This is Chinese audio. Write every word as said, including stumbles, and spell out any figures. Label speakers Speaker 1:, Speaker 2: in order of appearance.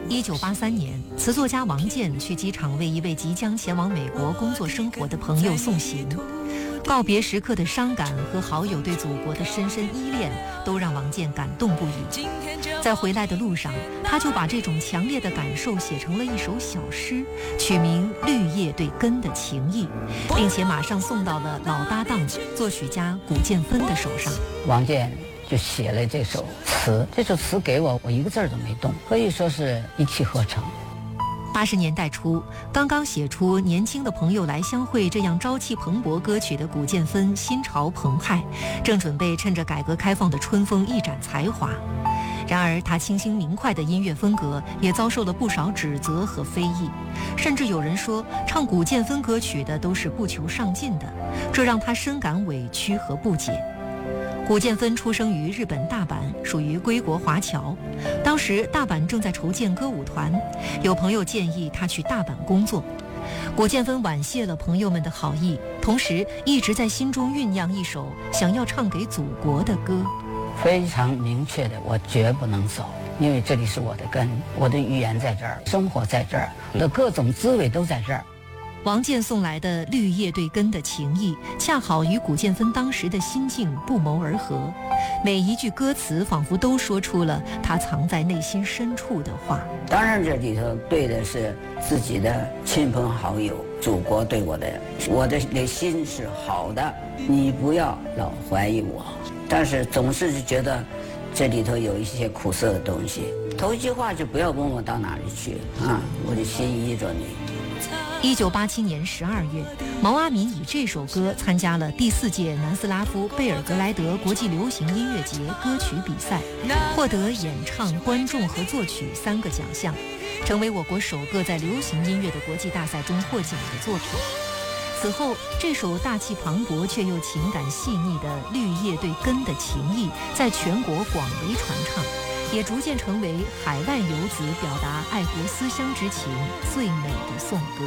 Speaker 1: 一九八三年，词作家王健去机场为一位即将前往美国工作生活的朋友送行。告别时刻的伤感和好友对祖国的深深依恋，都让王健感动不已。在回来的路上，他就把这种强烈的感受写成了一首小诗，取名《绿叶对根的情谊》，并且马上送到了老搭档作曲家古建芬的手上。
Speaker 2: 王健就写了这首词，这首词给我，我一个字儿都没动，可以说是一气呵成。
Speaker 1: 八十年代初，刚刚写出《年轻的朋友来相会》这样朝气蓬勃歌曲的古建芬心潮澎湃，正准备趁着改革开放的春风一展才华。然而他清新明快的音乐风格也遭受了不少指责和非议，甚至有人说唱古建芬歌曲的都是不求上进的，这让他深感委屈和不解。古建芬出生于日本大阪，属于归国华侨。当时大阪正在筹建歌舞团，有朋友建议他去大阪工作。古建芬婉谢了朋友们的好意，同时一直在心中酝酿一首想要唱给祖国的歌。
Speaker 2: 非常明确的，我绝不能走，因为这里是我的根，我的语言在这儿，生活在这儿，我的各种滋味都在这儿。
Speaker 1: 王健送来的绿叶对根的情谊，恰好与古建芬当时的心境不谋而合，每一句歌词仿佛都说出了他藏在内心深处的话。
Speaker 2: 当然这里头对的是自己的亲朋好友，祖国对我的，我的内心是好的，你不要老怀疑我。但是总是觉得这里头有一些苦涩的东西，头一句话就不要问我到哪里去啊，我的心依着你。
Speaker 1: 一九八七年十二月，毛阿敏以这首歌参加了第四届南斯拉夫贝尔格莱德国际流行音乐节歌曲比赛，获得演唱、观众和作曲三个奖项，成为我国首个在流行音乐的国际大赛中获奖的作品。此后，这首大气磅礴却又情感细腻的《绿叶对根的情谊》在全国广为传唱，也逐渐成为海外游子表达爱国思乡之情最美的颂歌。